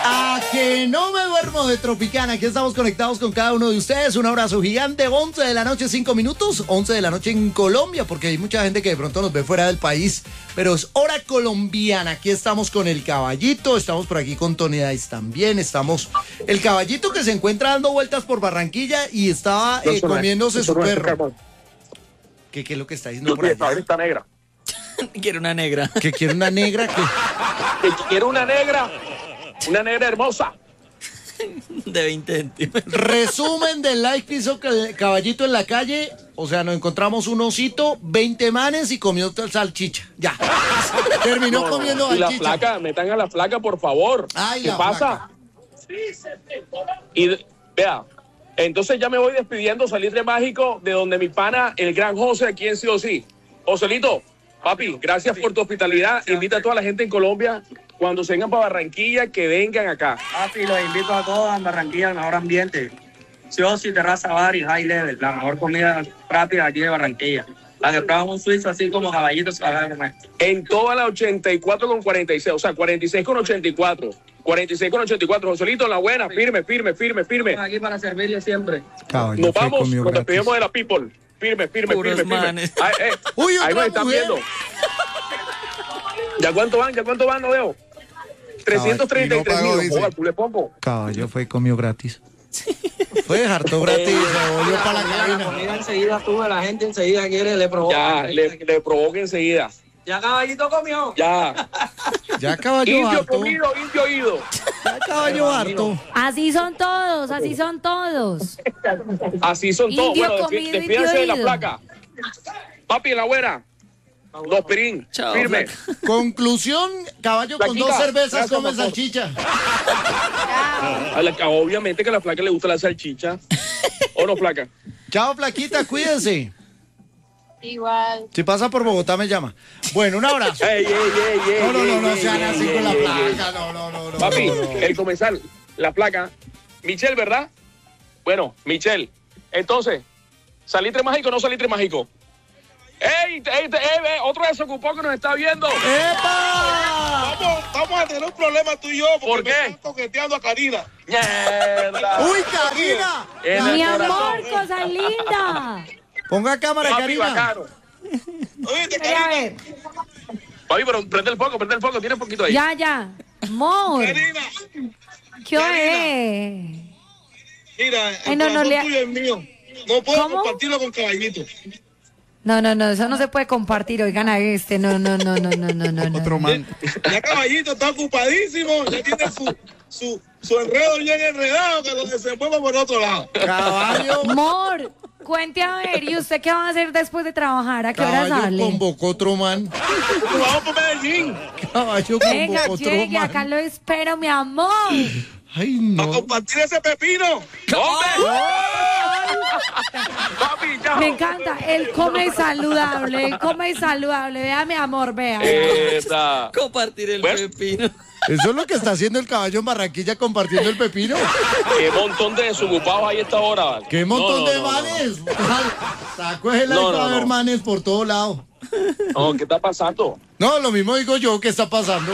A que no me duermo de Tropicana. Aquí estamos conectados con cada uno de ustedes. Un abrazo gigante. 11 de la noche, 5 minutos. 11 de la noche en Colombia, porque hay mucha gente que de pronto nos ve fuera del país. Pero es hora colombiana. Aquí estamos con el Caballito. Estamos por aquí con Tony Dice también. Estamos el Caballito que se encuentra dando vueltas por Barranquilla y estaba comiéndose su perro. ¿Qué es lo que está diciendo por allá? Está negra. Quiere una negra. ¿Que quiere una negra? Que quiere una negra. Una negra hermosa. De 20 centímetros. Resumen del live que hizo Caballito en la calle. O sea, nos encontramos un osito, 20 manes y comió salchicha. Ya. Terminó comiendo salchicha. salchicha. Y la flaca, metan a la flaca, por favor. Ay, ¿Qué pasa? Y vea, entonces ya me voy despidiendo, Salitre Mágico, de donde mi pana, el gran José, aquí en Sí o Sí. Joselito, papi, gracias por tu hospitalidad. Invita a toda la gente en Colombia, cuando se vengan para Barranquilla, que vengan acá. Papi, los invito a todos a Barranquilla, el mejor ambiente. Sí o Sí, terraza, bar y high level, la mejor comida rápida aquí de Barranquilla. La que pruebas un suizo así como Caballito se la va a comer. En toda la 84 con 46, o sea, 46 con 84. 46 con 84, Joselito, la buena, firme. Aquí para servirle siempre. Caballo, nos vamos, nos despedimos de la people. Firme. Uy, ahí nos están viendo. ¿Ya cuánto van? No veo. 333 mil. Tú le pongo. Caballo fue y comió gratis. Fue harto gratis, se volvió para la cabina. Comida enseguida tuve, la gente enseguida quiere, le provoca. Ya, le provoca enseguida. ¿Ya Caballito comió? Ya. Ya Caballo Indio harto. comido, indio ido. Ya Caballo harto. Así son todos. Así son todos. Indio Bueno, comido, despídanse de la indio placa. Papi, la güera. Dos pirín, Chao, firme. Conclusión, Caballo con Flaquita, 2 cervezas gracias, come papá. salchicha. Obviamente que a la flaca le gusta la salchicha. ¿O no, flaca? Chao, Flaquita, cuídense. Igual. Si pasa por Bogotá me llama. Bueno, un abrazo. Ey. No sean así con la placa. No. Papi, el comensal, la placa. Michelle, ¿verdad? Bueno, Michelle. Entonces, ¿salitre mágico o no salitre mágico? ¡Ey! Otro desocupado que nos está viendo. ¡Epa! Vamos a tener un problema tú y yo. ¿Por qué? Me están coqueteando a Karina. ¡Mierda! ¡Uy, Karina! En el Mi corazón. amor, cosa linda. Ponga cámara, Papi, Karina. bacano. Oíste, Mira, a Karina. ver. Papi, pero prende el foco. Tiene poquito ahí. Ya. Amor, Karina, ¿qué es? mira, Ay, el no, corazón le- tuyo es mío. No puedo ¿Cómo? compartirlo con Caballito. No, eso no se puede compartir. Oigan a este. No. Otro man. Ya Caballito está ocupadísimo. Ya tiene su enredo bien enredado que lo desenvuelve por otro lado. Caballo. Amor, cuente a ver. ¿Y usted qué va a hacer después de trabajar? ¿A qué hora Caballo sale? convocó otro man. Vamos para Medellín. Caballo Venga, convocó otro llegue. man. Acá lo espero, mi amor. Ay, A no. compartir ese pepino. ¡Hombre! Papi, ya. Me encanta. Él come saludable. Vea, mi amor, vea. Esa. Compartir el Bueno. pepino. Eso es lo que está haciendo el Caballo en Barranquilla compartiendo el pepino. Qué montón de desocupados hay a esta hora, ¿vale? ¡Qué montón No. de manes! Saco el No, a ver no. manes por todo lado. No, ¿qué está pasando? No, lo mismo digo yo, ¿qué está pasando?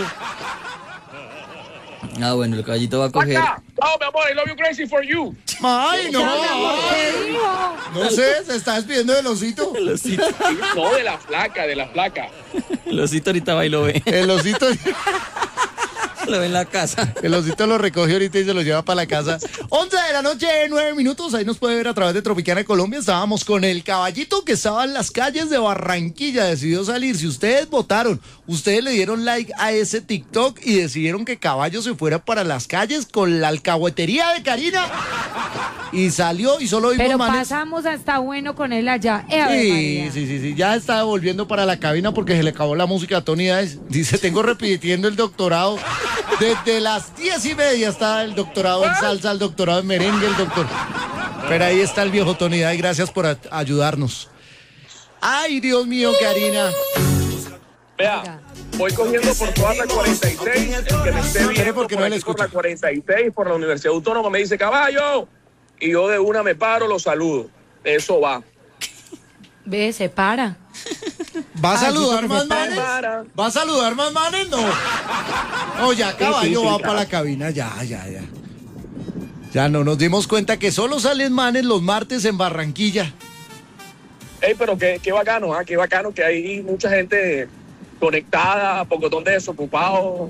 Ah, bueno, el caballito va a coger. ¡Acá! ¡Chao, mi amor! I love you crazy for you. ¡Ay, no! ¿Qué dijo? No sé, se está despidiendo del osito. El osito, No, de la flaca. el osito ahorita va y lo ve. El osito, Lo ve en la casa. el osito lo recoge ahorita y se lo lleva para la casa. 11 de la noche, 9 minutos. Ahí nos puede ver a través de Tropicana Colombia. Estábamos con el Caballito que estaba en las calles de Barranquilla. Decidió salir. Si ustedes votaron, ustedes le dieron like a ese TikTok y decidieron que Caballo se fuera para las calles con la alcahuetería de Karina. Y salió y solo vimos Pero manes. pasamos hasta bueno con él allá. Sí. Ya está volviendo para la cabina porque se le acabó la música a Tony Dice. Dice, tengo repitiendo el doctorado. Desde las 10:30 está el doctorado en salsa, el doctorado en merengue, el doctor. Pero ahí está el viejo Tony Dice. Gracias por ayudarnos. Ay, Dios mío, Karina. Vea, voy cogiendo por toda la 46. El que me esté viendo ¿Por qué no por, le aquí, por escucha? la 46, por la Universidad Autónoma, me dice, Caballo. Y yo de una me paro, lo saludo. Eso va. Ve, se para. ¿Va a Ay, saludar dijo que más se para. manes? ¿Va a saludar más manes? No. No, ya Caballo sí, va claro. para la cabina, ya. Ya no nos dimos cuenta que solo salen manes los martes en Barranquilla. Ey, pero qué bacano, qué bacano que hay mucha gente conectada, pocotón de desocupados,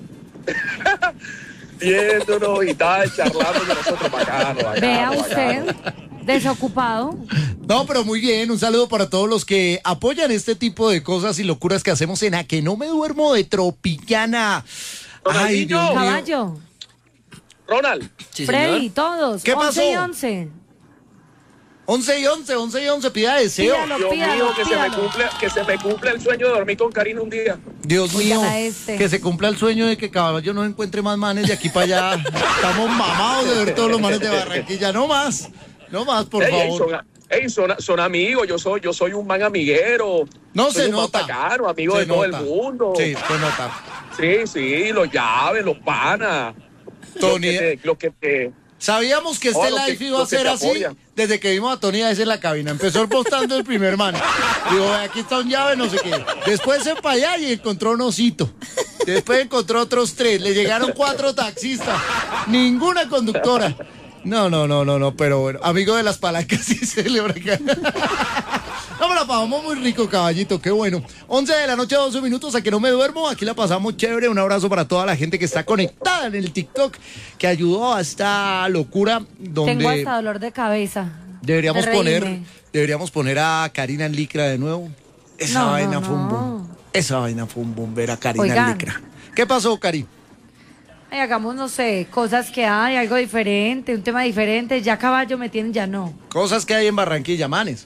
viéndonos y tal, charlando con nosotros, bacano. Vea bacano. usted, desocupado. No, pero muy bien, un saludo para todos los que apoyan este tipo de cosas y locuras que hacemos en A Que No Me Duermo de Tropicana. Ay, Ronaldinho. Dios mío. Caballo, Ronald, Sí, Freddy, señor. todos. ¿Qué 11 y pasó? 11. 11 y 11, pida deseo. Pídalo. Dios mío, pídalo. que se me cumple el sueño de dormir con Karina un día. Dios mío, Oigan a este. que se cumpla el sueño de que Caballo no encuentre más manes de aquí para allá. Estamos mamados de ver todos los manes de Barranquilla. No más, por favor. Son amigos, yo soy un man amiguero. No soy se un man nota. bacano, amigo Se de todo el nota. mundo. Sí, se nota. Sí, los llaves, los panas. Tony, Los que te sabíamos que este Oh, lo que- live iba a lo que ser te así apoya. desde que vimos a Tony a en la cabina. Empezó postando el primer man. Digo, aquí está un llave, no sé qué. Después se fue para allá y encontró un osito. Después encontró otros 3. Le llegaron 4 taxistas. Ninguna conductora. No, pero bueno, amigo de las palancas sí celebra acá. No, me la pasamos muy rico, Caballito, qué bueno. 11 de la noche, 12 minutos, a Que No Me Duermo. Aquí la pasamos chévere. Un abrazo para toda la gente que está conectada en el TikTok, que ayudó a esta locura Tengo donde hasta dolor de cabeza. deberíamos de poner, reírme. deberíamos poner a Karina en licra de nuevo. Esa No, vaina no, fue un no. boom. Esa vaina fue un boom, ver a Karina en Oigan. licra. ¿Qué pasó, Cari? Ay, hagamos, no sé, cosas que hay, algo diferente, un tema diferente. Ya Caballo me tienen, ya no. Cosas que hay en Barranquilla, manes.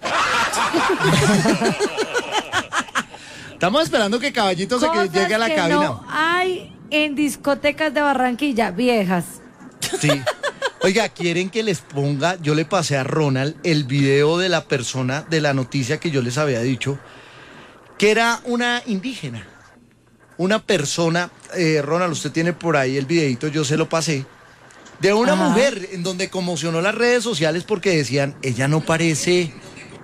Estamos esperando que Caballito se que Cosas llegue a la que cabina. no hay en discotecas de Barranquilla, viejas. Sí. Oiga, ¿quieren que les ponga? Yo le pasé a Ronald el video de la persona de la noticia que yo les había dicho, que era una indígena. Una persona, Ronald, usted tiene por ahí el videito, yo se lo pasé, de una Ajá. mujer en donde conmocionó las redes sociales porque decían, ella no parece,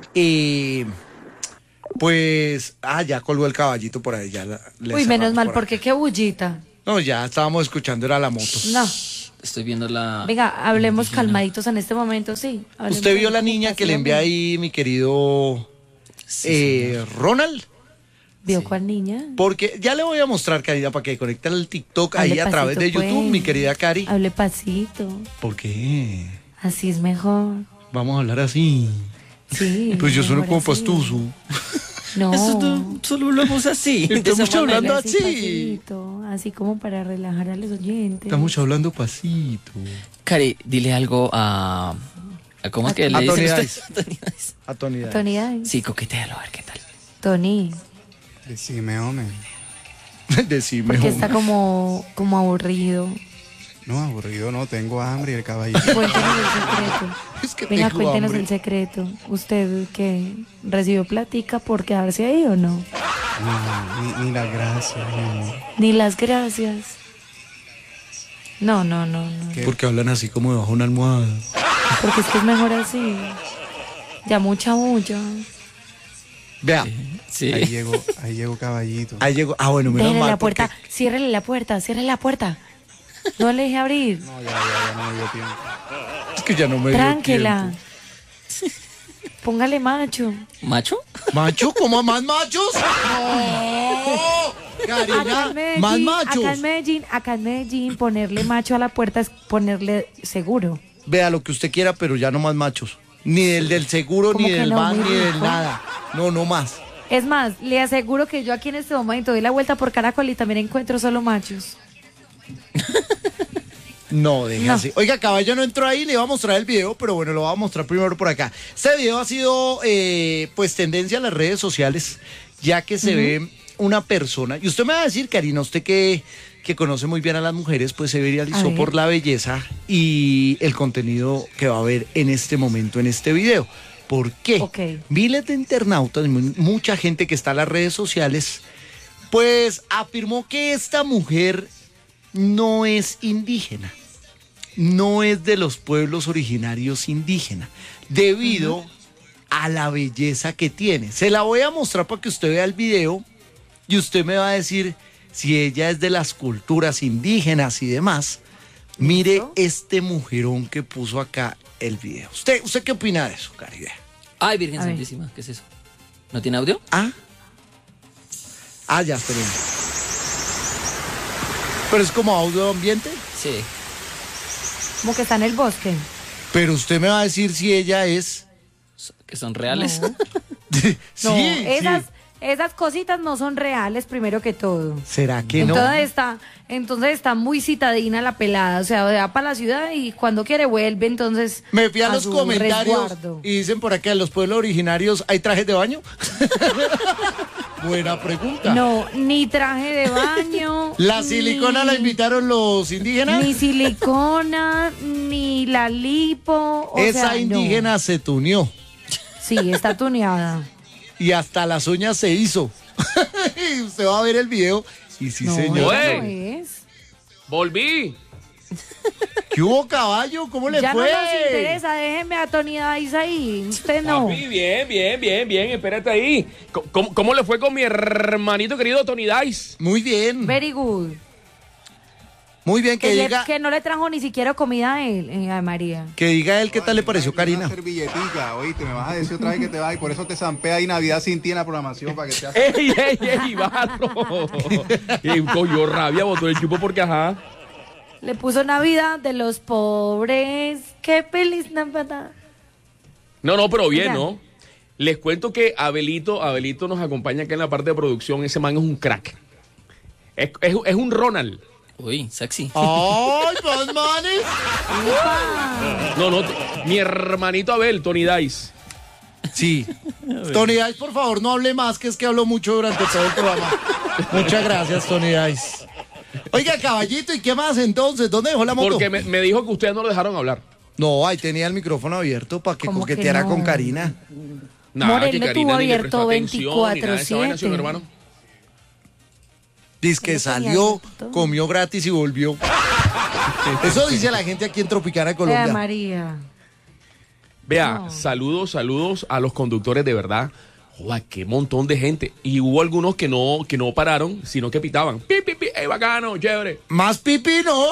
ya colgó el caballito por ahí. Ya le Uy, menos cerramos mal, por ahí. porque qué bullita. No, ya estábamos escuchando, era la moto. No. Estoy viendo la... Venga, hablemos indígena. calmaditos en este momento, sí. Hablemos ¿Usted vio la con niña que le envié compasión. ahí, mi querido Sí, señor. Ronald? ¿Vio Sí. cuál niña? Porque ya le voy a mostrar, Karina, para que conecten al TikTok Hable ahí a través de pasito, YouTube, pues. mi querida Cari. Hable pasito. ¿Por qué? Así es mejor. Vamos a hablar así. Sí. Pues yo sueno mejor como así. pastuso. No. Eso solo hablamos así. de esa Estamos manera. hablando Así así. pasito, así como para relajar a los oyentes. Estamos hablando pasito. Cari, dile algo a ¿cómo es que le A Tony dicen Dice. usted? Tony Dice. A Tony Dice. Tony Dice. Sí, coquetealo, a ver qué tal. Tony, Decime, hombre. Decime, porque hombre. está como aburrido. No, aburrido no, tengo hambre y el caballito. Cuéntenos el secreto. Es que Venga, tengo cuéntenos hambre. el secreto. ¿Usted qué? ¿Recibió platica por quedarse ahí o no? No, ni las gracias, mi amor. Ni las gracias. No. ¿Qué? Porque hablan así como debajo de una almohada. Porque es que es mejor así. Ya mucha bulla. Vea, Sí. Ahí llegó caballito. ahí llegó. Ah, bueno, menos Déjale mal. la puerta, porque- ciérrele la puerta, ciérrele la puerta. No le deje abrir. No, ya no me dio tiempo. Es que ya no me dio Tránquela. tiempo. Póngale macho. ¿Macho? ¿Macho? ¿Cómo más machos? No. Karina, más machos. Acá en Medellín, ponerle macho a la puerta es ponerle seguro. Vea lo que usted quiera, pero ya no más machos. Ni del seguro, ¿Cómo ni que del no? van, Muy ni del rico. nada. No más. Es más, le aseguro que yo aquí en este momento doy la vuelta por Caracol y también encuentro solo machos. No, deje No. así. Oiga, Caballo no entró ahí, le iba a mostrar el video, pero bueno, lo voy a mostrar primero por acá. Este video ha sido, pues, tendencia en las redes sociales, ya que se ve una persona, y usted me va a decir, Karina, usted que conoce muy bien a las mujeres, pues se A viralizó ver. por la belleza y el contenido que va a ver en este momento en este video. ¿Por qué? Ok. Miles de internautas, mucha gente que está en las redes sociales, pues afirmó que esta mujer no es indígena, no es de los pueblos originarios indígenas, debido a la belleza que tiene. Se la voy a mostrar para que usted vea el video y usted me va a decir si ella es de las culturas indígenas y demás. Mire ¿Listo? este mujerón que puso acá el video. ¿Usted qué opina de eso, Caribe? Ay, Virgen A ver. Santísima, ¿qué es eso? ¿No tiene audio? Ya está bien. Pero es como audio ambiente. Sí. Como que está en el bosque. Pero usted me va a decir si ella es... ¿Que son reales? No. sí, No, sí. esas cositas no son reales, primero que todo. ¿Será que no? Entonces está muy citadina la pelada, o sea, va para la ciudad y cuando quiere vuelve, entonces Me fui a los su comentarios resguardo. y dicen por acá, ¿en los pueblos originarios hay trajes de baño? Buena pregunta. No, ni traje de baño. ¿La silicona la invitaron los indígenas? Ni silicona, ni la lipo. Esa no. indígena se tuneó Sí, está tuneada. y hasta las uñas se hizo. Y usted va a ver el video y sí, No, señor. esa no Oye. es. Volví. ¿Qué hubo, caballo? ¿Cómo le Ya fue? no nos interesa, déjenme a Tony Dice ahí. Usted no. Papi, bien, espérate ahí. ¿Cómo le fue con mi hermanito querido Tony Dice? Muy bien. Very good. Muy bien, que diga, Que no le trajo ni siquiera comida a él, a María. que diga él qué tal le pareció Karina. Una servilletica, oíste, me vas a decir otra vez que te vas y por eso te zampea ahí Navidad sin ti en la programación para que te hagas. ¡Ey, barro! Cogió rabia, botó el chupo porque ajá. Le puso Navidad de los pobres. ¡Qué feliz Navidad! No, pero bien, Ya. ¿no? Les cuento que Abelito nos acompaña acá en la parte de producción. Ese man es un crack. Es un Ronald. Uy, sexy. ¡Ay, pues, manes! No, mi hermanito Abel, Tony Dice. Sí. Tony Dice, por favor, no hable más, que es que hablo mucho durante todo el programa. Muchas gracias, Tony Dice. Oiga, caballito, ¿y qué más entonces? ¿Dónde dejó la moto? Porque me dijo que ustedes no lo dejaron hablar. No, ahí tenía el micrófono abierto para que ¿Cómo que coqueteara no? con Karina. Morel que lo Karina tuvo ni le abierto prestó atención, ni nada de esa 24/7. vaina, ¿sí, mi hermano? Dice que Yo tenía salió, abierto. comió gratis y volvió. Eso dice la gente aquí en Tropicana, Colombia. María. Vea, No. saludos a los conductores de verdad. Joder, qué montón de gente. Y hubo algunos que no pararon, sino que pitaban. Pi, pi, pi, bacano, chévere. Más pipí, no.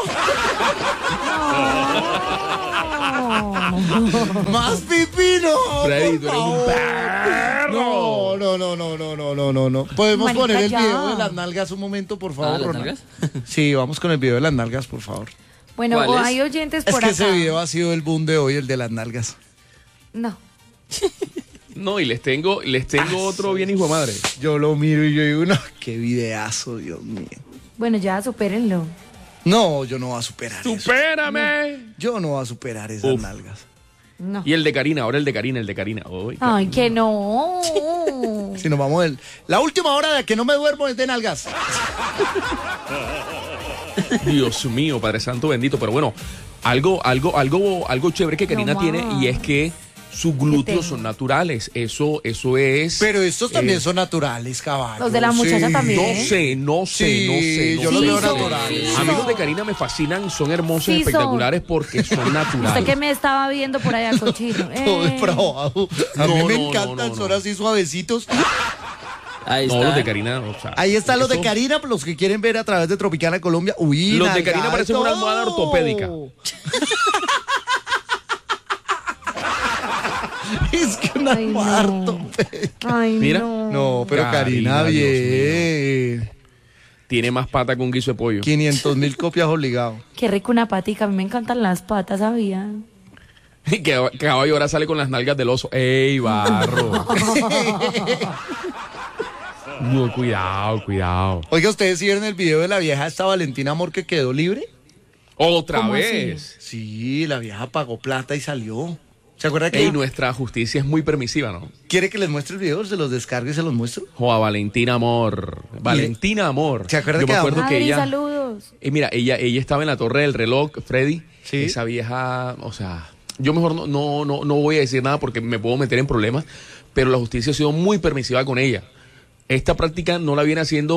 Más pipí, no. Freddy, por tú eres un favor. perro. No. ¿Podemos Marica, poner el ya. video de las nalgas un momento, por favor, ¿las Ronald? nalgas? Sí, vamos con el video de las nalgas, por favor. Bueno, ¿Cuál o es? hay oyentes Es por que acá. ese video ha sido el boom de hoy, el de las nalgas. No. No, y les tengo otro bien hijo de madre. Yo lo miro y yo digo, no, qué videazo, Dios mío. Bueno, ya supérenlo. No, yo no voy a superar eso. ¡Supérame! Yo no voy a superar esas Uf. nalgas. No. Y el de Karina, ahora el de Karina. Uy, Ay, que no. Si nos vamos la última hora de que no me duermo es de nalgas. Dios mío, Padre Santo bendito. Pero bueno, algo chévere que Karina No tiene más. y es que sus glúteos son naturales. Eso es. Pero estos también son naturales, caballo. Los de la muchacha también. No sé. Sí, yo los Sí veo son, naturales. sí A mí los son. de Karina me fascinan, son hermosos, Sí espectaculares porque son Usted naturales. que me estaba viendo por allá, cochino. Todo de para abajo. A mí No, me no, encantan, no. son así suavecitos. Ahí No, está. los de Karina, o sea, Ahí están los de eso- Karina, los que quieren ver a través de Tropicana Colombia. Uy, Los de nalga Karina parecen una todo. almohada ortopédica. Es que una Ay, no. almohada ortopédica. Ay, Mira. no. No, pero Karina, Karina, Dios bien. Tiene más pata que un guiso de pollo. 500.000 copias obligado. Qué rico una patica. A mí me encantan las patas, ¿sabía? Que caballo ahora sale con las nalgas del oso. ¡Ey, barro! No, cuidado. Oiga, ¿ustedes sí vieron el video de la vieja esta Valentina Amor que quedó libre? Otra ¿Cómo vez. Sí, la vieja pagó plata y salió. ¿Se acuerda que Ey, nuestra justicia es muy permisiva, ¿no? quiere que les muestre el video? ¿Se los descargue y se los muestro? Joa, Valentina Amor. Valentina Amor. ¿Se acuerda Yo que me acuerdo que Adri, ella... saludos. Mira, ella estaba en la torre del reloj, Freddy. Sí. Esa vieja, o sea, yo mejor no voy a decir nada porque me puedo meter en problemas, pero la justicia ha sido muy permisiva con ella. Esta práctica no la viene haciendo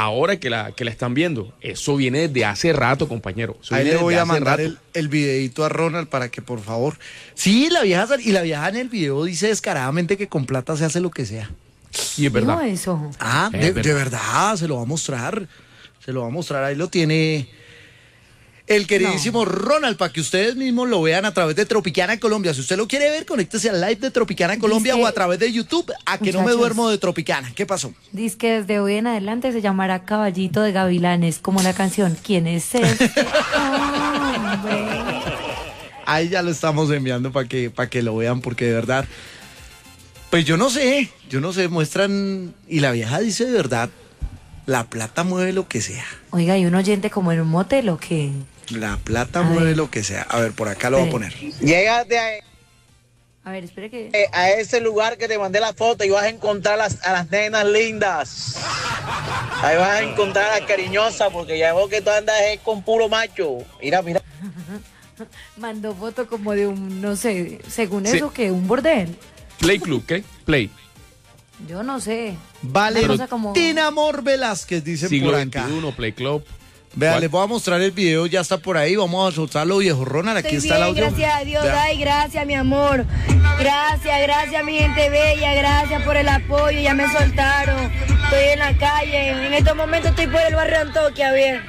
ahora que la están viendo. Eso viene desde hace rato, compañero. Ahí le voy a mandar el videito a Ronald para que, por favor. Sí, la vieja en el video dice descaradamente que con plata se hace lo que sea. Y es verdad. No, eso. De verdad, se lo va a mostrar. Ahí lo tiene el queridísimo Ronald, para que ustedes mismos lo vean a través de Tropicana Colombia. Si usted lo quiere ver, conéctese al live de Tropicana Colombia o a través de YouTube, a que no me duermo de Tropicana. ¿Qué pasó? Dice que desde hoy en adelante se llamará Caballito de Gavilanes, como la canción ¿Quién es este hombre? Ahí ya lo estamos enviando para que lo vean, porque de verdad, pues yo no sé, muestran, y la vieja dice de verdad, la plata mueve lo que sea. Oiga, ¿y un oyente como en un motel o qué? La plata mueve lo que sea. A ver, por acá lo voy a poner. Llégate A ver, espere que... a ese lugar que te mandé la foto y vas a encontrar a las nenas lindas. Ahí vas a encontrar a las cariñosas, porque ya veo que tú andas con puro macho. Mira. Mandó foto como de un, no sé, según Sí. eso, que un bordel. Play Club, ¿qué? Play. Yo no sé. Valentina Amor Velázquez, dicen Siglo por acá. XXI, Play Club. Vean, ¿Cuál? les voy a mostrar el video, ya está por ahí. Vamos a soltarlo, viejo Ronald. Aquí Estoy está el bien, audio. gracias a Dios. Vean. Ay, gracias, mi amor. Gracias, mi gente bella. Gracias por el apoyo. Ya me soltaron. Estoy en la calle. En estos momentos estoy por el barrio Antoquia, bien.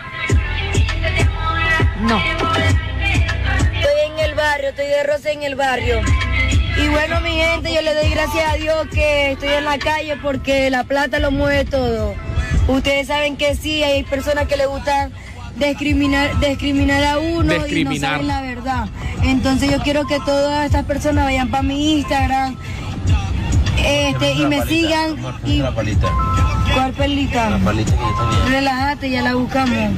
No. Estoy en el barrio, estoy de rosa en el barrio. Y bueno, mi gente, yo le doy gracias a Dios que estoy en la calle porque la plata lo mueve todo. Ustedes saben que sí, hay personas que les gusta discriminar a uno y no saben la verdad. Entonces yo quiero que todas estas personas vayan para mi Instagram y me sigan. Una palita. ¿Cuál pelita? La palita que yo tenía. Relájate, ya la buscamos.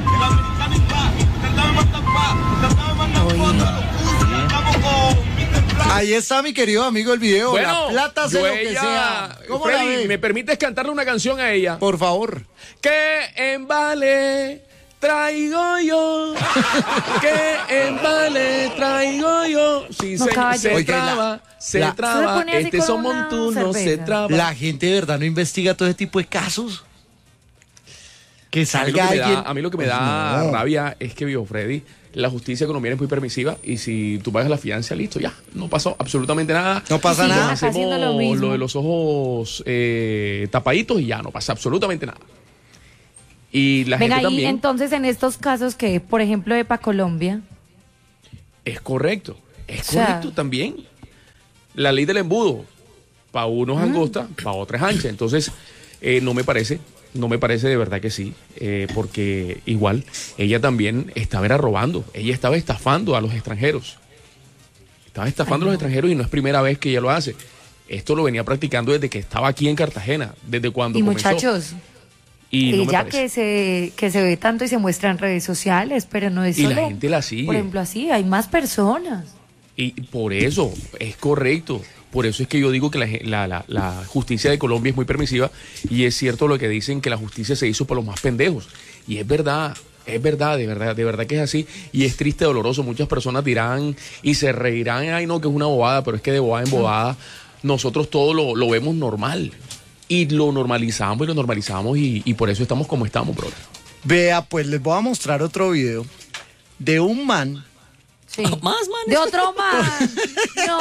Ahí está, mi querido amigo, el video. Bueno, la plata hace yo lo que sea. ¿Cómo la Freddy, ve? ¿me permites cantarle una canción a ella? Por favor. Que en vale traigo yo. Que en vale traigo yo. Sí, No, caballo. se Oiga, traba. Se le pone así Este con son una montunos, se cerveza. traba. La gente de verdad no investiga todo ese tipo de casos. Que salga alguien. A mí lo que me da No. rabia es que, viejo Freddy, la justicia colombiana es muy permisiva y si tú pagas la fianza, listo, ya, no pasó absolutamente nada. No pasa Sí, nada. acá haciendo lo Hacemos mismo. lo de los ojos tapaditos y ya, no pasa absolutamente nada. Y la Venga, gente y también... entonces en estos casos que, por ejemplo, EPA Colombia, Es correcto, es O sea- correcto también. La ley del embudo, para uno es angosta, para otro es ancha. Entonces, no me parece de verdad que sí, porque igual ella también estaba robando, ella estaba estafando a los extranjeros. Estaba estafando a los extranjeros y no es primera vez que ella lo hace. Esto lo venía practicando desde que estaba aquí en Cartagena, desde cuando y comenzó. muchachos, Y no me ella parece. que se ve tanto y se muestra en redes sociales, pero no es Y solo, la gente la sigue. por ejemplo, así, hay más personas. Y por eso, es correcto. Por eso es que yo digo que la justicia de Colombia es muy permisiva y es cierto lo que dicen, que la justicia se hizo por los más pendejos. Y es verdad, de verdad que es así. Y es triste, doloroso. Muchas personas dirán y se reirán, ay no, que es una bobada, pero es que de bobada en bobada nosotros todo lo vemos normal. Y lo normalizamos y por eso estamos como estamos, brother. Vea, pues les voy a mostrar otro video de un man. Sí. Más, man. De otro man. No.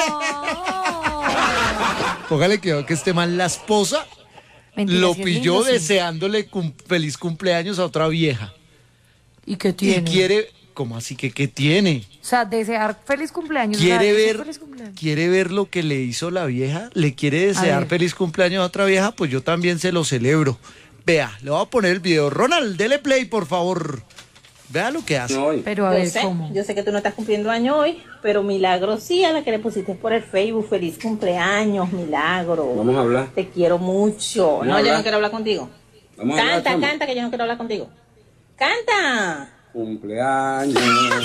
Póngale que este man, la esposa, Mentira, lo sí es pilló lindo, sí. deseándole feliz cumpleaños a otra vieja. ¿Y qué tiene? Y quiere, ¿cómo así que qué tiene? O sea, desear feliz cumpleaños. o sea, Quiere decir ver, feliz cumpleaños. quiere ver lo que le hizo la vieja, le quiere A desear ver. feliz cumpleaños a otra vieja, pues yo también se lo celebro. Vea, le voy a poner el video. Ronald, dele play, por favor. Vea lo que hace. Pero a ver, ¿cómo? Yo sé que tú no estás cumpliendo año hoy, pero Milagro sí, a la que le pusiste por el Facebook. Feliz cumpleaños, Milagro. Vamos a hablar. Te quiero mucho. Vamos a No, yo hablar. no quiero hablar contigo. Vamos a hablar, Canta, chamo. canta, que yo no quiero hablar contigo. Canta. Cumpleaños.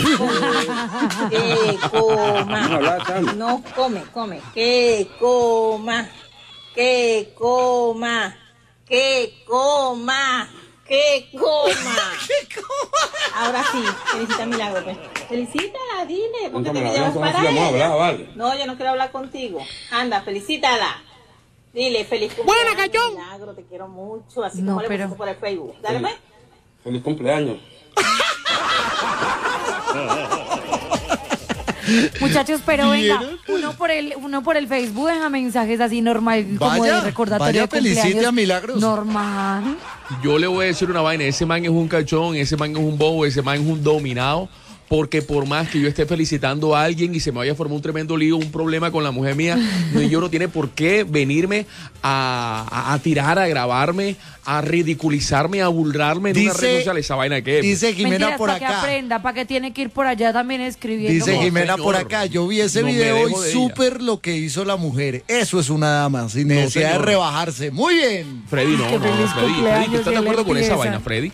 Que coma. Vamos a hablar, chamo. No, come. Que coma. Que coma. Que coma. Que coma. Ahora sí, felicita a Milagro, pues. Felicítala, dile, porque te Vamos a llevas hablar, para vamos a ella. hablar, vale. No, yo no quiero hablar contigo. Anda, felicítala. Dile feliz cumpleaños. Buena, Cachón. Milagro, te quiero mucho, así como le pusiste por el Facebook. Dale, pues. Feliz cumpleaños. Muchachos, pero venga, uno por el Facebook deja mensajes así normal, como de recordatorio de felicite cumpleaños. a Milagros. Normal. Yo le voy a decir una vaina, ese man es un cachón, ese man es un bobo, ese man es un dominado. Porque por más que yo esté felicitando a alguien y se me vaya a formar un tremendo lío, un problema con la mujer mía, yo no tiene por qué venirme a tirar, a grabarme, a ridiculizarme, a burlarme en una red social. Esa vaina que es. Dice Jimena Mentiras, por para acá. que aprenda, para que tiene que ir por allá también escribiendo. Dice No, Jimena señor, por acá, yo vi ese no me video dejo y de súper lo que hizo la mujer. Eso es una dama, sin necesidad de señor. rebajarse. Muy bien. Freddy, no, Que feliz Freddy, cumpleaños, ¿tú estás y de él acuerdo con esa empieza. vaina, Freddy?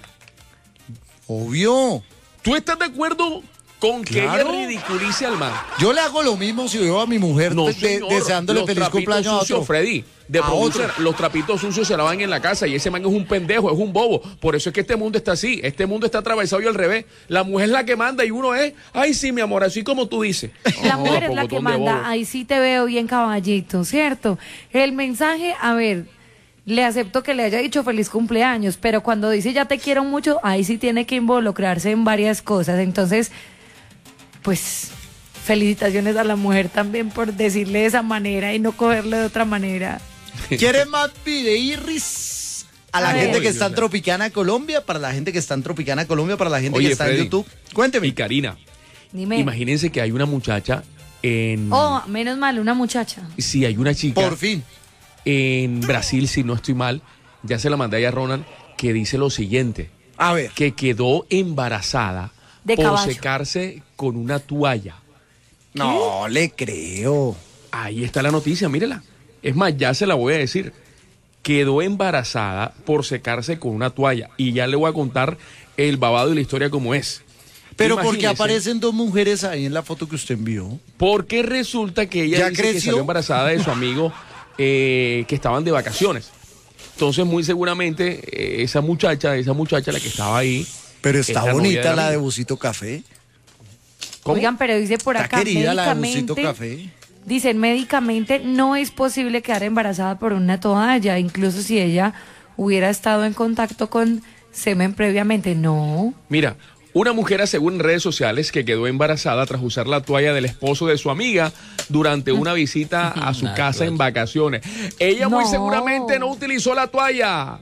Obvio. ¿Tú estás de acuerdo con que Claro. ella ridiculice al man? Yo le hago lo mismo si veo a mi mujer Señor, deseándole los feliz trapitos cumpleaños a sucios, otro. Freddy, de A producer, otro. los trapitos sucios se lavan en la casa y ese man es un pendejo, es un bobo. Por eso es que este mundo está así, este mundo está atravesado y al revés. La mujer es la que manda y uno es, ay sí, mi amor, así como tú dices. La No, mujer es la que pocotón de manda, bobo. ahí sí te veo bien caballito, ¿cierto? El mensaje, a ver, le acepto que le haya dicho feliz cumpleaños, pero cuando dice ya te quiero mucho, ahí sí tiene que involucrarse en varias cosas. Entonces, pues, felicitaciones a la mujer también por decirle de esa manera y no cogerle de otra manera. ¿Quieren más videirris? A la A gente ver. que está en Tropicana, Colombia, para la gente que está en Tropicana, Colombia, para la gente Oye, que está Freddy. en YouTube. Cuénteme. Y Karina, Dime. imagínense que hay una muchacha en... Oh, menos mal, una muchacha. Sí, hay una chica Por fin. en Brasil, si no estoy mal, ya se la mandé ahí a Ronald, que dice lo siguiente, A ver. que quedó embarazada De por caballo. secarse con una toalla. No le creo. Ahí está la noticia, mírela. Es más, ya se la voy a decir. Quedó embarazada por secarse con una toalla. Y ya le voy a contar el babado y la historia como es. Pero ¿por qué Imagínese, aparecen dos mujeres ahí en la foto que usted envió? Porque resulta que ella ¿Ya dice que creció? salió embarazada de su amigo que estaban de vacaciones. Entonces, muy seguramente, esa muchacha, la que estaba ahí... Pero es está la novia bonita del la de amigo. Busito Café. ¿Cómo? Oigan, pero dice por Está acá, querida la de médicamente, Busito Café. dicen médicamente no es posible quedar embarazada por una toalla, incluso si ella hubiera estado en contacto con semen previamente. No. Mira, una mujer asegura en redes sociales que quedó embarazada tras usar la toalla del esposo de su amiga durante una visita a su casa en vacaciones. Ella muy No. seguramente no utilizó la toalla.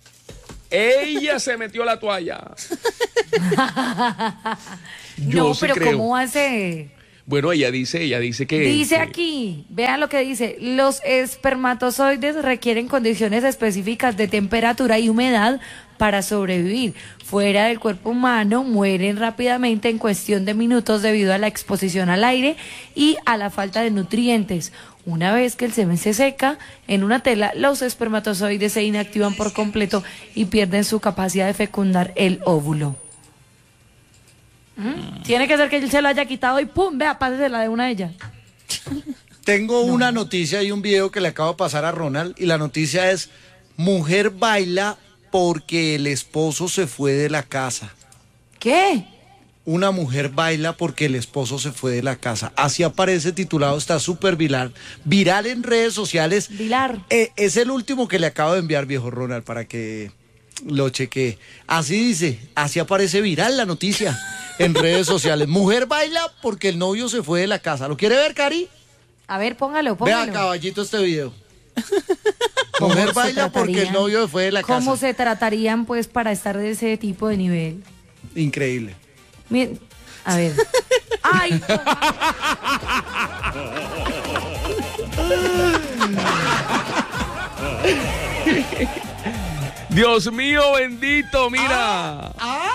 Ella se metió la toalla. Yo No, sí pero creo. ¿cómo hace? Bueno, ella dice que... Dice que- aquí, vean lo que dice, los espermatozoides requieren condiciones específicas de temperatura y humedad para sobrevivir. Fuera del cuerpo humano mueren rápidamente en cuestión de minutos debido a la exposición al aire y a la falta de nutrientes. Una vez que el semen se seca en una tela, los espermatozoides se inactivan por completo y pierden su capacidad de fecundar el óvulo. Tiene que ser que él se lo haya quitado y ¡pum! Vea, pásesela de una de ellas. Tengo una noticia y un video que le acabo de pasar a Ronald y la noticia es: mujer baila porque el esposo se fue de la casa. ¿Qué? Una mujer baila porque el esposo se fue de la casa. Así aparece titulado, está súper viral en redes sociales. Vilar. Es el último que le acabo de enviar, viejo Ronald, para que lo chequee. Así dice, así aparece viral la noticia en redes sociales. Mujer baila porque el novio se fue de la casa. ¿Lo quiere ver, Cari? A ver, póngalo. Vea, caballito, este video. ¿Cómo Mujer se baila porque el tratarían? novio se fue de la casa. ¿Cómo se tratarían, pues, para estar de ese tipo de nivel? Increíble. Miren, a ver. ¡Ay! Dios mío, bendito, mira.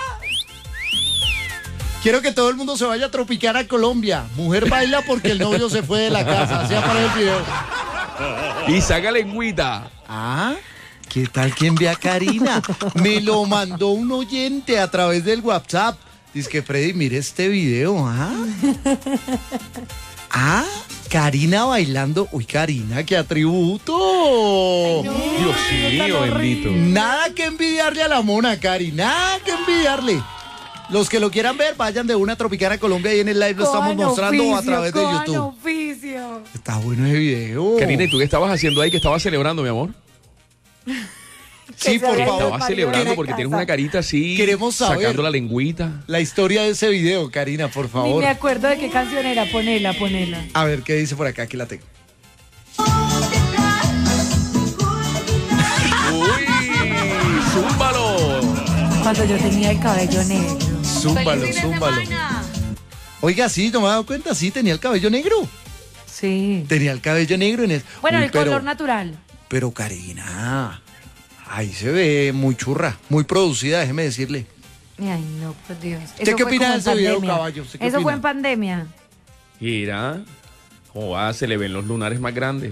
Quiero que todo el mundo se vaya a Tropicana, Colombia. Mujer baila porque el novio se fue de la casa. Así aparece el video. Y saca lengüita. ¿Qué tal que envía Karina? Me lo mandó un oyente a través del WhatsApp. Dice que Freddy, mire este video. Karina bailando. Uy, Karina, qué atributo. Dios mío, bendito. Nada que envidiarle a la mona, Cari. Nada que envidiarle. Los que lo quieran ver, vayan de una Tropicana Colombia y en el live lo estamos mostrando a través de YouTube. Oficio. Está bueno ese video. Karina, ¿y tú qué estabas haciendo ahí? ¿Qué estabas celebrando, mi amor? Sí, por favor. Estabas celebrando porque tienes una carita así. Queremos saber sacando la lengüita. la historia de ese video, Karina, por Ni favor. me acuerdo de qué canción era. Ponela. A ver, ¿qué dice por acá? Aquí la tengo. ¡Uy! ¡Zúmbalo! Cuando yo tenía el cabello negro. Zúmbalo. Oiga, sí, no me he dado cuenta, sí, tenía el cabello negro. Sí. Tenía el cabello negro en el... Bueno, Uy, el color natural. Pero Karina, ahí se ve muy churra, muy producida, déjeme decirle. Ay, no, por Dios. ¿Usted qué fue opina como de en ese video, pandemia. caballo? ¿Usted qué Eso fue opina? en pandemia. Mira, ¿cómo va? Se le ven los lunares más grandes.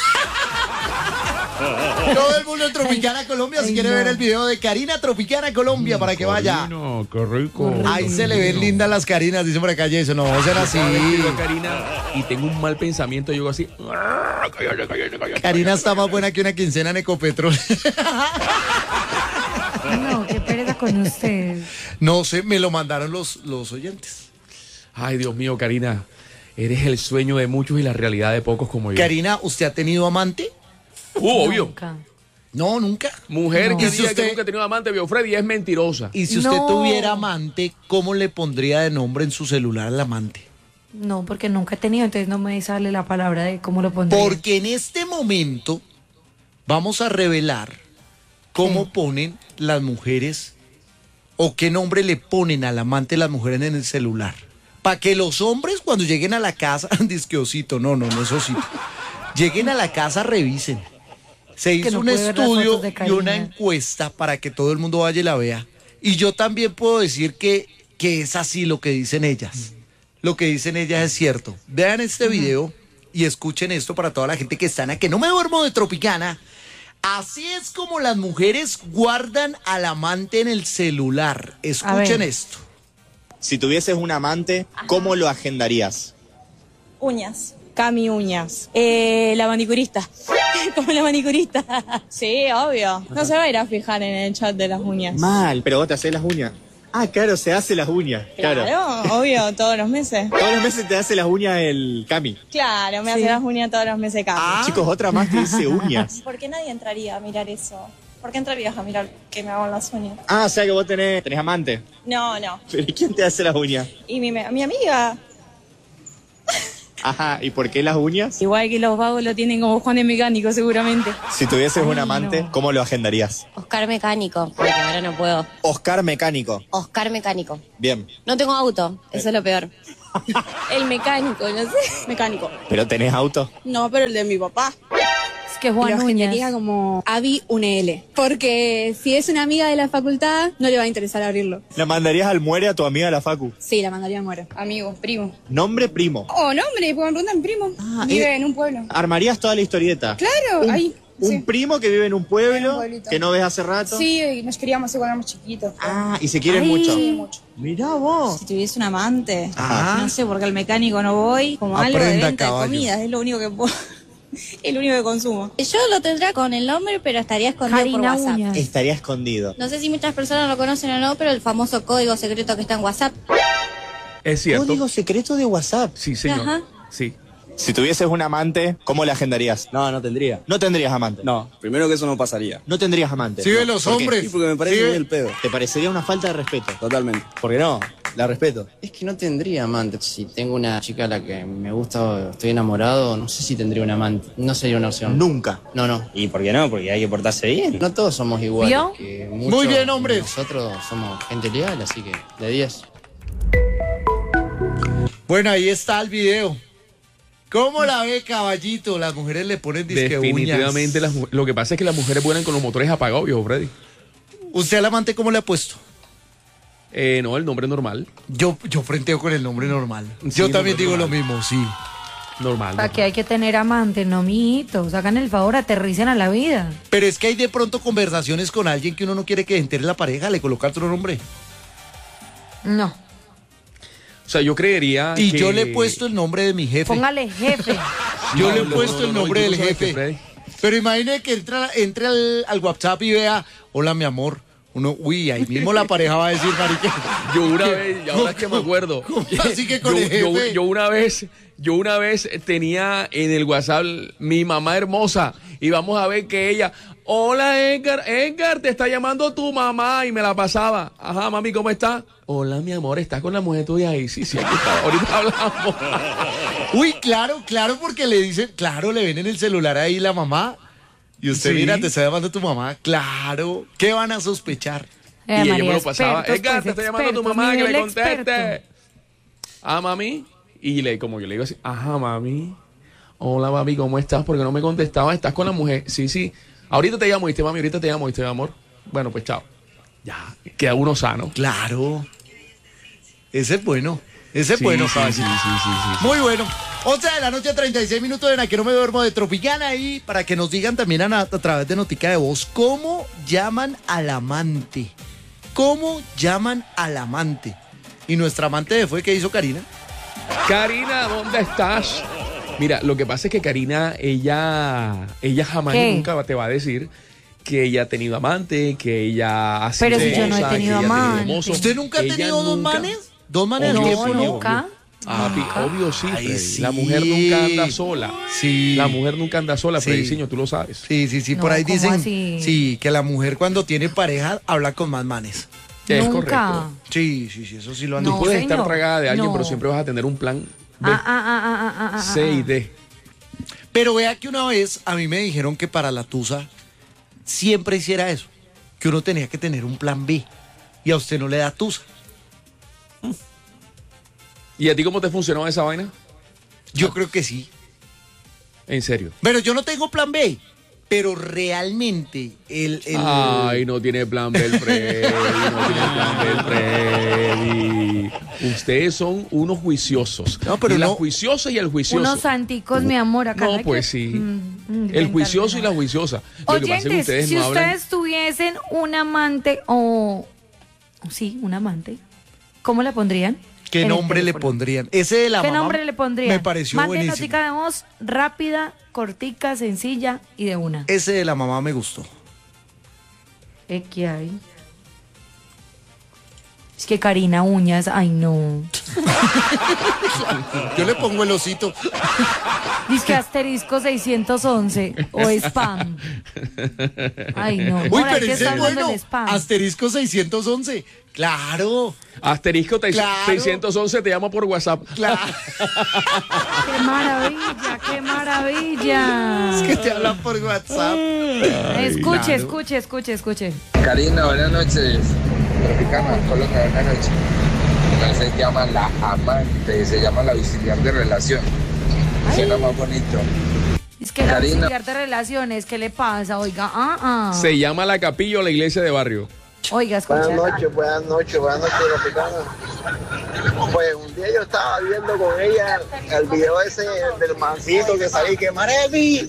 Todo el mundo en Tropicana Colombia, si quiere ver el video de Karina Tropicana Colombia para que vaya. No, qué rico. Ahí se le ven lindas las Carinas, dice por acá Jason. No, será así. Karina, y tengo un mal pensamiento, yo así. Karina está más buena que una quincena en Ecopetrol. No, qué pereza con ustedes. No sé, me lo mandaron los oyentes. Ay, Dios mío, Karina, eres el sueño de muchos y la realidad de pocos como yo. Karina, ¿usted ha tenido amante? Obvio. Nunca. No, nunca. Mujer No. que ¿Y si diga usted- que nunca ha tenido amante, vio Freddy, es mentirosa. Y si usted No. tuviera amante, ¿cómo le pondría de nombre en su celular al amante? No, porque nunca he tenido, entonces no me sale la palabra de cómo lo pondría. Porque en este momento vamos a revelar cómo ponen las mujeres o qué nombre le ponen al amante de las mujeres en el celular. Para que los hombres cuando lleguen a la casa, disque osito, no es osito, lleguen a la casa, revisen. Se Que hizo no un puede ver las estudio fotos de y una Karina. encuesta para que todo el mundo vaya y la vea. Y yo también puedo decir que es así lo que dicen ellas. Lo que dicen ellas es cierto. Vean este video y escuchen esto para toda la gente que está en a que no me duermo de Tropicana. Así es como las mujeres guardan al amante en el celular. Escuchen esto. Si tuvieses un amante, ¿cómo lo agendarías? Uñas. Cami Uñas. La manicurista. Como la manicurista. Sí, obvio. No se va a ir a fijar en el chat de las uñas. Mal, pero vos te haces las uñas. Ah, claro, se hace las uñas. Claro. Claro, obvio, todos los meses. Todos los meses te hace las uñas el Cami. Claro, me hace las uñas todos los meses Cami. Chicos, otra más que dice uñas. ¿Por qué nadie entraría a mirar eso? ¿Por qué entrarías a mirar que me hagan las uñas? Ah, o sea que vos tenés amante. No. ¿Pero y quién te hace las uñas? Y mi amiga. Ajá, ¿y por qué las uñas? Igual que los vagos lo tienen como Juan de Mecánico, seguramente. Si tuvieses un amante, ¿cómo lo agendarías? Oscar Mecánico, porque ahora no puedo. Oscar Mecánico. Oscar Mecánico. Bien. No tengo auto, eso es lo peor. El mecánico, no sé. Mecánico. ¿Pero tenés auto? No, pero el de mi papá. Es que Juan lo Uñas. agendaría como Abby Unl. Porque si es una amiga de la facultad, no le va a interesar abrirlo. ¿La mandarías al muere a tu amiga de la facu? Sí, la mandaría a muero. Amigo, primo. Nombre primo. Oh, nombre, pueden preguntar primo. Vive en un pueblo. ¿Armarías toda la historieta? Claro, ahí. Un primo que vive en un pueblo, En un pueblito. que no ves hace rato. Sí, nos queríamos cuando éramos chiquitos. Ah, y se quieren mucho. Sí, mucho. Mirá vos. Si tuviese un amante, Ajá. no sé, porque al mecánico no voy, como algo de Aprenda, venta caballo. de comida, es lo único que puedo. El único que consumo. Yo lo tendría con el nombre, pero estaría escondido por Karina WhatsApp. Uñas. Estaría escondido. No sé si muchas personas lo conocen o no, pero el famoso código secreto que está en WhatsApp. Es cierto. Código secreto de WhatsApp. Sí, señor. Ajá. Sí. Si tuvieses un amante, ¿cómo la agendarías? No tendría. No tendrías amante. No, primero que eso no pasaría. No tendrías amante. Sí, ven los ¿Por qué? hombres. Sí, porque me parece Sí, muy el pedo. Te parecería una falta de respeto. Totalmente. ¿Por qué no? La respeto. Es que no tendría amante. Si tengo una chica a la que me gusta o estoy enamorado, no sé si tendría un amante. No sería una opción. Nunca. No. ¿Y por qué no? Porque hay que portarse bien. No todos somos iguales. ¿Vio? Que Muy muchos bien, de hombres. Nosotros somos gente leal, así que de 10. Bueno, ahí está el video. ¿Cómo la ve, caballito? Las mujeres le ponen disque Definitivamente uñas. lo que pasa es que las mujeres vuelan con los motores apagados, viejo Freddy. ¿Usted al amante cómo le ha puesto? No, el nombre normal. Yo frenteo con el nombre normal. Sí, Yo también nombre digo normal. lo mismo, sí. Normal. ¿Para qué hay que tener amante? No, mijitos. Hagan el favor, aterricen a la vida. Pero es que hay de pronto conversaciones con alguien que uno no quiere que se entere la pareja, le coloca otro nombre. No. O sea, yo creería Y que... yo le he puesto el nombre de mi jefe. Póngale jefe. Yo le he No, puesto el nombre yo del no soy jefe. Freddy. Pero imagine que entre al WhatsApp y vea, hola mi amor, ahí mismo la pareja va a decir, marica. Yo una vez, y ahora es que me acuerdo. Así que con el jefe. Yo una vez tenía en el WhatsApp mi mamá hermosa y vamos a ver que ella, hola Edgar, te está llamando tu mamá, y me la pasaba. Ajá, mami, ¿cómo está? Hola, mi amor, ¿estás con la mujer tuya ahí? Sí, aquí está, ahorita hablamos. Uy, claro, porque le dicen, claro, le ven en el celular ahí la mamá. Y usted, Sí. mira, te está llamando tu mamá. Claro, ¿qué van a sospechar? Y ella me María, lo pasaba. expertos, Edgar, pues, te está llamando tu expertos, mamá, que nivel le conteste. experto. Ah, mami. Y como yo le digo así, ajá, mami. Hola, mami, ¿cómo estás? Porque no me contestaba, ¿estás con la mujer? Sí. Ahorita te llamo, ¿viste, mami? Ahorita te llamo, ¿viste, amor? Bueno, pues chao. Ya, queda uno sano. Claro. Ese es bueno. Ese es Sí, bueno, sí, Caballito. sí. Muy bueno. 11 de la noche, 36 minutos en Aquí No Me Duermo de Tropicana. Y para que nos digan también a través de Notica de Voz, ¿cómo llaman al amante? ¿Cómo llaman al amante? Y nuestra amante fue, ¿qué hizo Karina? Karina, ¿dónde estás? Mira, lo que pasa es que Karina, ella jamás ¿Qué? y nunca te va a decir que ella ha tenido amante, que ella ha sido Pero si yo no he esposa, tenido que ella ha tenido amante. mozo. ¿Usted nunca ha Ella tenido dos nunca- manes? ¿Dos manes al Obvio, tiempo? sí, No. Nunca. Papi, obvio sí, Ay, Freddy. sí. La mujer nunca anda sola. Sí. La mujer nunca anda sola, Sí. Frediciño, tú lo sabes. Sí, No, por ahí ¿cómo dicen, así? sí, que la mujer cuando tiene pareja habla con más manes. Es Nunca. correcto. Sí, eso sí lo han Tú No, dicho. puedes estar señor. tragada de alguien, No. pero siempre vas a tener un plan B, Ah. C y D. Pero vea que una vez a mí me dijeron que para la tusa siempre hiciera eso, que uno tenía que tener un plan B y a usted no le da tusa. ¿Y a ti cómo te funcionó esa vaina? Yo creo que sí. En serio. Pero yo no tengo plan B, pero realmente el Ay, no tiene plan B el Freddy, no tiene plan B el Freddy. Ustedes son unos juiciosos. No, pero y la no. juiciosa y el juicioso. Unos santicos, mi amor, acá. No, hay pues que- sí. El inventarle juicioso y nada. la juiciosa. Lo que pasa es que Oyentes, ustedes si no hablan. ustedes tuviesen un amante o... Sí, un amante. ¿Cómo le pondrían? ¿Qué En el nombre le teléfono. pondrían? Ese de la ¿Qué mamá nombre le pondrían? me pareció Manden buenísimo. notica de voz rápida, cortica, sencilla y de una. Ese de la mamá me gustó. ¿Qué hay? Es que Karina Uñas, ay no. Yo le pongo el osito. Dice que asterisco 611 o spam. Ay no. Uy, Ahora hay pero que ese estar es hablando bueno. del spam. Asterisco 611. Claro. Asterisco Claro. 611 te llamo por WhatsApp. Claro. ¡Qué maravilla, qué maravilla! Es que te hablan por WhatsApp. Escuche. Karina, buenas noches. Tropicana, Colombia, buenas noches. No se llama la amante, se llama la auxiliar de relación. Suena más bonito. Es que la Karina. auxiliar de relaciones, ¿qué le pasa? Oiga, Se llama la capilla o la iglesia de barrio. Oiga, escucha. Buenas noches, Tropicana. Pues un día yo estaba viendo con ella el video ese del mancito que salí, que Marelvi,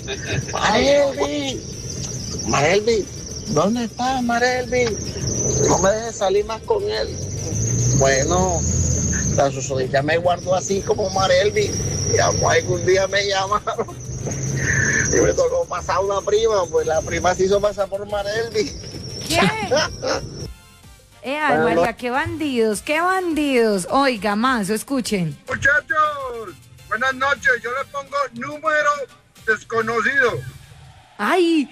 ¿dónde estás, Marelvi? No me dejes salir más con él. Bueno, la susodicha me guardó así como Marelvi, y algún día me llamaron y me tocó pasar una prima, pues la prima se hizo pasar por Marelvi. ¿Qué? Ay, María, qué bandidos. Oiga, más, escuchen. Muchachos, buenas noches. Yo le pongo número desconocido. ¡Ay!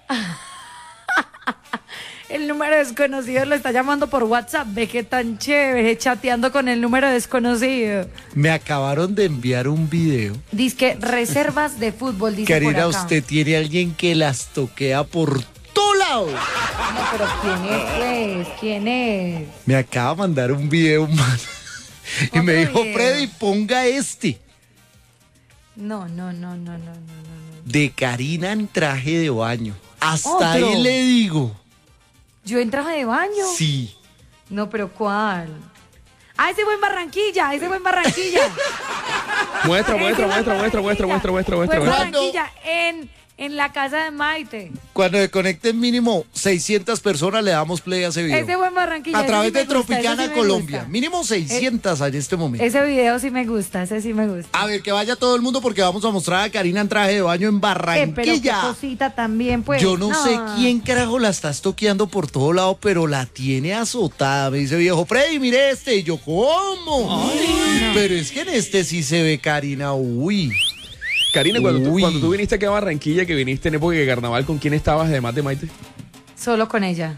El número desconocido lo está llamando por WhatsApp. Ve qué tan chévere, chateando con el número desconocido. Me acabaron de enviar un video. Dice que reservas de fútbol, dice Karina, por acá. usted tiene alguien que las toquea por todo lado. No, pero ¿quién es, pues? ¿Quién es? Me acaba de mandar un video, man. Y me dijo, video. Freddy, ponga este. No. De Karina en traje de baño. Hasta ¿Otro? ahí le digo. ¿Yo en traje de baño? Sí. No, pero ¿cuál? Ah, ese fue en Barranquilla, Muestra. Fue en Barranquilla En la casa de Maite. Cuando se conecten mínimo 600 personas, le damos play a ese video. Ese fue en Barranquilla. A través ese sí de me gusta, Tropicana ese sí me Colombia. gusta. Mínimo 600 en este momento. Ese video sí me gusta, ese sí me gusta. A ver, que vaya todo el mundo porque vamos a mostrar a Karina en traje de baño en Pero qué Barranquilla. cosita también, pues. Yo no sé quién carajo la está estoqueando por todo lado, pero la tiene azotada. Me dice viejo Freddy, mire este. Y yo, ¿cómo? Pero es que en este sí se ve Karina. Uy. Karina, cuando tú viniste aquí a Barranquilla, que viniste en época de carnaval, ¿con quién estabas además de Maite? Solo con ella.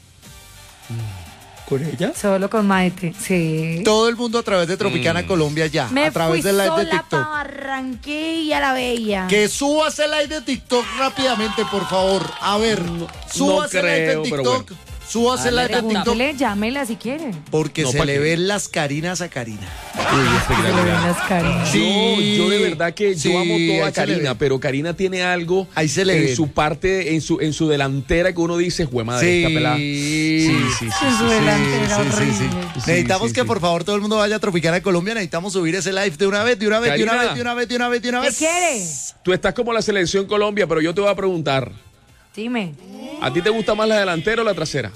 ¿Con ella? Solo con Maite, sí. Todo el mundo a través de Tropicana Colombia ya. Me a través fui del live de sola TikTok. pa' Barranquilla la Bella. Que subas el live de TikTok rápidamente, por favor. A ver, subas el live de creo, pero TikTok. bueno. Subas el live de TikTok. Pregúntele, llámela si quiere. Porque No, se ¿pa' le qué? ven las carinas a Karina. Uy, espectacular. Las carinas. Sí, yo de verdad que sí, yo amo toda ahí se le Karina, ve. pero Karina tiene algo Ahí se le en ve. su parte, en su delantera que uno dice, jue madre, esta pelada. Sí. En su delantera horrible. Necesitamos que por favor todo el mundo vaya a Tropicana Colombia. Necesitamos subir ese live de una vez. Karina. ¿Qué quiere? Tú estás como la selección Colombia, pero yo te voy a preguntar, Dime. ¿a ti te gusta más la delantera o la trasera?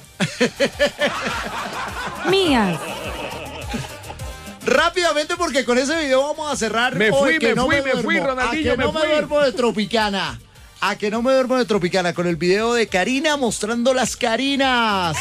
Mías. Rápidamente porque con ese video vamos a cerrar. Me hoy, fui, que me no fui, duermo. Ronaldinho, A que no me me fui. duermo de Tropicana. A que no me duermo de Tropicana con el video de Karina mostrando las Karinas.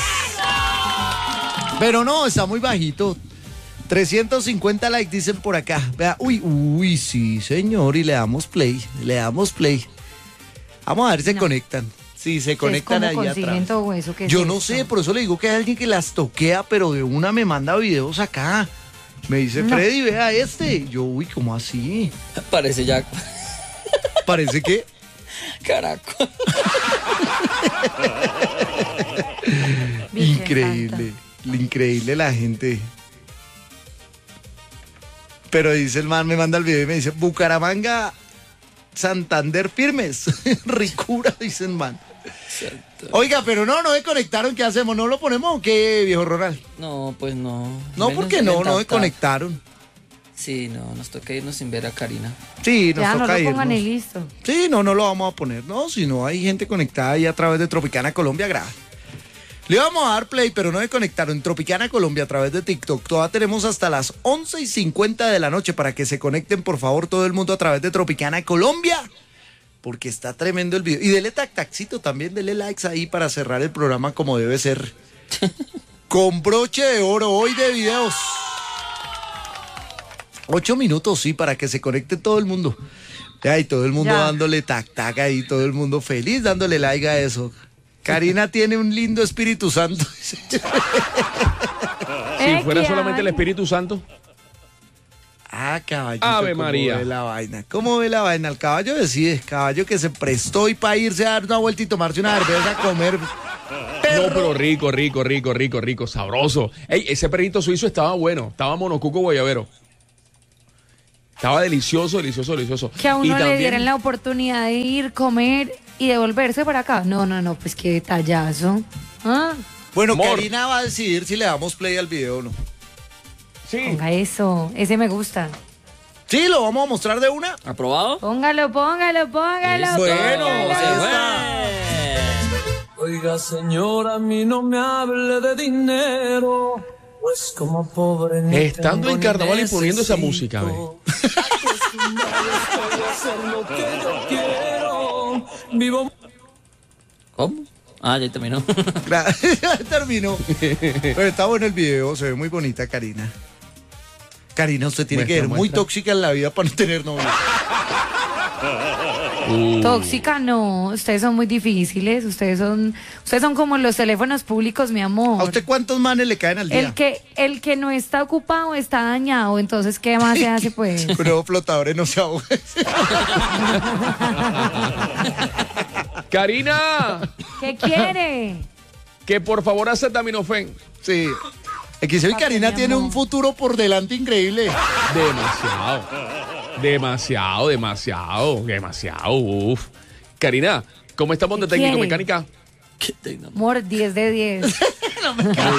Pero no, está muy bajito. 350 likes dicen por acá. Vea, uy, sí, señor. Y le damos play. Vamos a ver si se conectan. Sí, se conectan ahí atrás. Todo eso, ¿qué es Yo no esto? sé, por eso le digo que hay alguien que las toquea, pero de una me manda videos acá. Me dice, No. Freddy, vea este. Yo, uy, ¿cómo así? Parece ya ¿Parece que? Caracol. Increíble la gente. Pero dice el man, me manda el video y me dice, Bucaramanga, Santander firmes. Ricura, dice el man. Oiga, pero no me conectaron, ¿qué hacemos? ¿No lo ponemos o qué, viejo Ronald? No, pues no. No, Menos porque no me intentar. conectaron. Sí, no, nos toca irnos sin ver a Karina. Sí, nos Ya no toca lo pongan y irnos. listo. Sí, no lo vamos a poner. No, si no hay gente conectada ahí a través de Tropicana Colombia, le vamos a dar play, pero no me conectaron. Tropicana Colombia a través de TikTok. Todavía tenemos hasta las 11:50 de la noche para que se conecten, por favor, todo el mundo a través de Tropicana Colombia. Porque está tremendo el video. Y dele taxito también, dele likes ahí para cerrar el programa como debe ser. Con broche de oro hoy de videos. 8 minutos, sí, para que se conecte todo el mundo. Y todo el mundo Ya. dándole tac ahí, todo el mundo feliz dándole like a eso. Karina tiene un lindo Espíritu Santo. Si fuera solamente el Espíritu Santo. Ah, caballito. Ave ¿cómo María. ve la vaina? ¿Cómo ve la vaina? El caballo decide, caballo que se prestó y para irse a dar una vuelta y tomarse una cerveza a comer. No, pero rico, sabroso. Ey, ese perrito suizo estaba bueno, estaba monocuco guayabero. Estaba delicioso. Que a Y uno le también- dieran la oportunidad de ir, comer y devolverse para acá. No, pues qué detallazo. ¿Ah? Bueno, Mor. Karina va a decidir si le damos play al video o no. Sí. Ponga eso, ese me gusta. Sí, lo vamos a mostrar de una. ¿Aprobado? Póngalo. Bueno, póngalo. Se fue. Oiga, señora, a mí no me hable de dinero, pues como pobre no Estando tengo en ni carnaval y poniendo esa necesito. música, ve. Voy a hacer lo que yo quiero. Vivo. ¿Cómo? Ah, ya terminó. Terminó. Pero está bueno el video, se ve muy bonita Karina. Karina, usted tiene que ser muy tóxica en la vida para no tener novio. Tóxica no, ustedes son muy difíciles, ustedes son como los teléfonos públicos, mi amor. ¿A usted cuántos manes le caen al día? El que no está ocupado está dañado, entonces ¿qué más se hace pues? Pero flotadores no se ahogan. Karina, ¿Qué quiere? que por favor acetaminofén. Sí. Aquí se ve que Karina tiene un futuro por delante increíble. Demasiado. Uf. Karina, ¿cómo estamos de ¿Qué técnico quiere? mecánica? Amor, 10 de 10.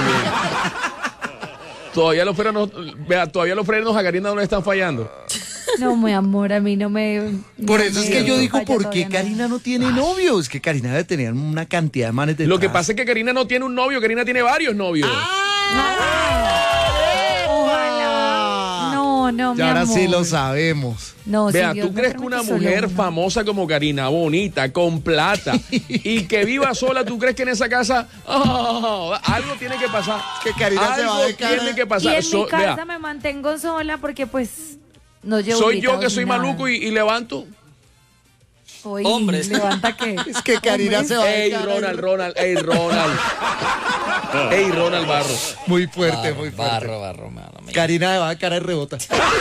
Todavía los frenos a Karina no le están fallando. No, mi amor, a mí no me... Por no eso es me que yo digo, falla ¿por qué todavía nada. Karina no tiene novio? Es que Karina debe tener una cantidad de manes detrás. Lo que pasa es que Karina no tiene un novio, Karina tiene varios novios. Ojalá. No, mi Y ahora amor. sí lo sabemos. No, Vea, si Dios ¿tú me crees que una permite, solo mujer uno. famosa como Karina, bonita, con plata, y que viva sola, ¿tú crees que en esa casa algo tiene que pasar? Que Karina se va de cara. Tiene que Y pasar. en mi casa Vea, me mantengo sola porque pues no llevo soy yo que invitados soy ni nada. maluco y levanto. Oye, Hombres. ¿levanta qué? Es que Karina se va de Ey, cara. Ronald. Ey, Ronald Barro. Muy fuerte, muy fuerte. Barro, mano. Karina se va de cara y rebota.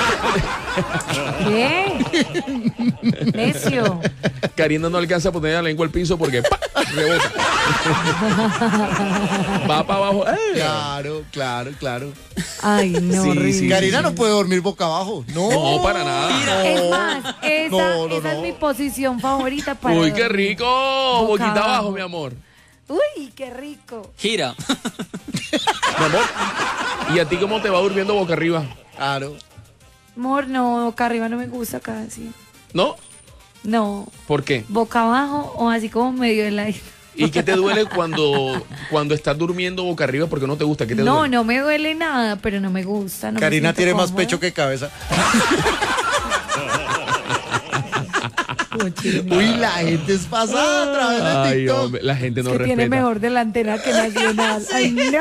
¿Qué? Necio. Karina no alcanza a poner la lengua al piso porque ¡pa! Rebota. Va para abajo. Claro. Ay, no, Sí, horrible. sí, Karina no puede dormir boca abajo. No, No, para nada. Es más, esa es mi posición favorita para Uy, qué dormir. rico. Boca Boquita abajo, abajo. mi amor. Uy, qué rico. Gira. Mi amor. ¿Y a ti cómo te va durmiendo boca arriba? Claro. Amor, no, boca arriba no me gusta casi. ¿No? No, ¿Por qué? boca abajo o así como medio de la... ¿Y qué te duele cuando estás durmiendo boca arriba? Porque no te gusta. ¿Qué te No, duele? no me duele nada, pero no me gusta. No me Karina siento tiene más cómoda. pecho que cabeza. Uy, la gente es pasada a través de Ay, TikTok. hombre, la gente no que respeta. tiene mejor delantera que Nacional. ¡Ay, no!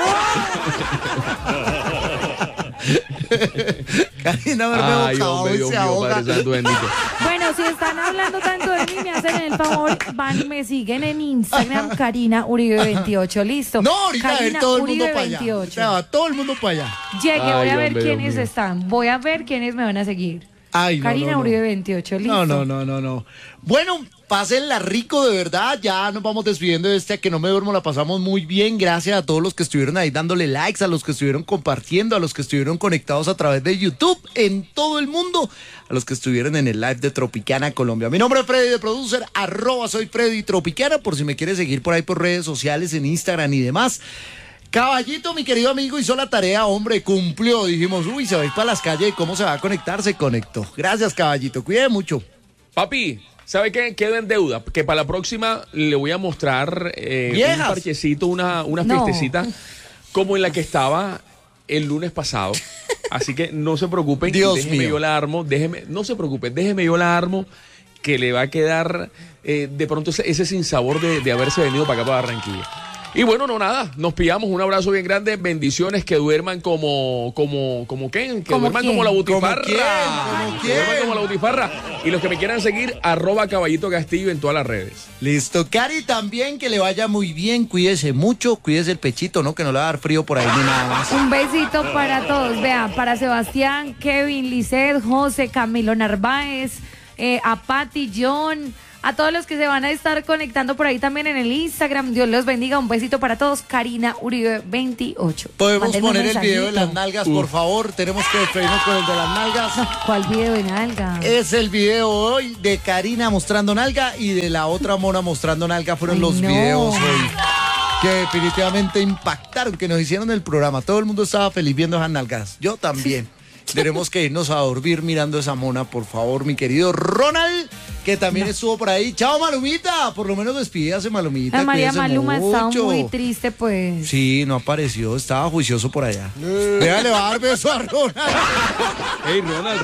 Karina duerme Ay, boca abajo hombre, y Dios se mío, ahoga. Padre Santo bendito. Bueno, si están hablando tanto de mí, me hacen el favor, van y me siguen en Instagram, Karina Uribe28. Listo. No, ahorita va a ir Karina todo el mundo Uribe para allá. 28. Ahorita va todo el mundo para allá. Llegué, voy Ay, a ver hombre, Dios quiénes mío. están. Voy a ver quiénes me van a seguir. Ay, no, Karina no, no. Uribe 28, listo. No. Bueno, pásenla rico de verdad. Ya nos vamos despidiendo de este A Que No Me Duermo. La pasamos muy bien. Gracias a todos los que estuvieron ahí dándole likes, a los que estuvieron compartiendo, a los que estuvieron conectados a través de YouTube en todo el mundo, a los que estuvieron en el live de Tropicana Colombia. Mi nombre es Freddy de Producer, @soy Freddy Tropicana, por si me quieres seguir por ahí por redes sociales, en Instagram y demás. Caballito, mi querido amigo, hizo la tarea, hombre, cumplió. Dijimos, uy, se va a ir para las calles y cómo se va a conectar, se conectó. Gracias, caballito, cuide mucho. Papi, ¿sabe qué? Quedo en deuda. Que para la próxima le voy a mostrar un Viejas. parchecito, una No. fiestecita como en la que estaba el lunes pasado. Así que no se preocupen. Dios déjeme mío. yo la armo. No se preocupen, déjeme yo la armo, que le va a quedar de pronto ese sinsabor de haberse venido para acá, para Barranquilla. Y bueno, no nada, nos pillamos, un abrazo bien grande, bendiciones, que duerman como ¿qué? Que ¿Como duerman quién? como la butifarra. ¿Como quién? ¿Como Que duerman quién? como la butifarra. Y los que me quieran seguir, @Caballito Castillo en todas las redes. Listo, Cari, también que le vaya muy bien, cuídese mucho, cuídese el pechito, ¿no? Que no le va a dar frío por ahí ni nada más. Un besito para todos. Vea, para Sebastián, Kevin, Lisset, José, Camilo Narváez, a Patti, John, a todos los que se van a estar conectando por ahí también en el Instagram. Dios los bendiga. Un besito para todos. Karina Uribe 28. Podemos Mándenme un poner el video de mensajito. las nalgas, por favor. Tenemos que despedirnos con el de las nalgas. No, ¿cuál video de nalga? Es el video hoy de Karina mostrando nalga y de la otra mona mostrando nalga. Fueron Ay, los no. videos hoy que definitivamente impactaron, que nos hicieron el programa. Todo el mundo estaba feliz viendo esas nalgas. Yo también. Tenemos que irnos a dormir mirando esa mona, por favor, mi querido Ronald, que también estuvo por ahí. Chao, Malumita. Por lo menos despídase, Malumita. Ay, María cuídese Maluma estaba mucho. muy triste, pues. Sí, no apareció, estaba juicioso por allá. Vea, le va a dar beso a Ronald. Ey,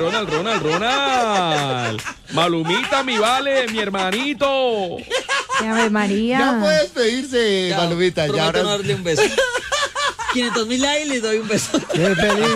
Ronald. Malumita, mi vale, mi hermanito. Ave María. Ya puede despedirse, Malumita. Ya Prometo ahora... no darle un beso. 500,000 likes y les doy un beso. Qué feliz.